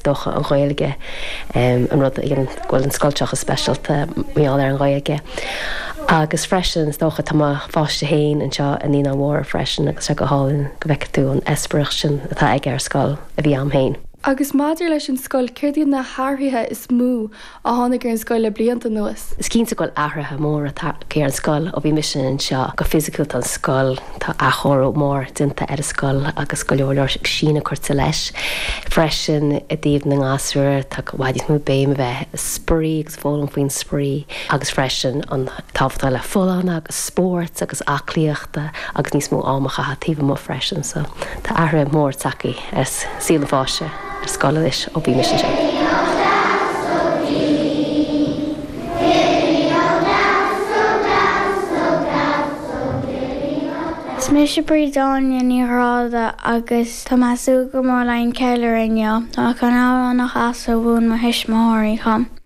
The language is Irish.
docha an ghaeilge an rud an ghfuil an scoilteach a specialta míall ar an ghaeilge. Agus freisin docha tá fáiste héin an seo a ní an mhór freisin agus go hálinn go bheice tú an espirich sin atá ag ar scoil a bhí am héin. Agus maidir leis an scoil chuirdíon na háirithe is mú a tháinig ar an scoil le blianta nuas. Is cínta goil ahrathe mór atá cé an scoil ó bhí mission an seo go fisiciúil an scoil tá achoró mór dinta ar a scoil agus go leor sína chuirta leis. Freisin a dtíobh na ngásúir tá bhaidís mú béim bheith sprí agus fólam faoin sprí agus freisin an tábhachtá le fólána agus sport agus aclíochta agus níos mó ámacha tíomh mó freisin so tá ahra mór tacaí ar síla fáise. Scoilis ó bhí mission sin. Is mé sé brídáin níráda agus tá measú go mór lein ceile rinne, tá chu ná nach as bhún mar hisismóirí chum.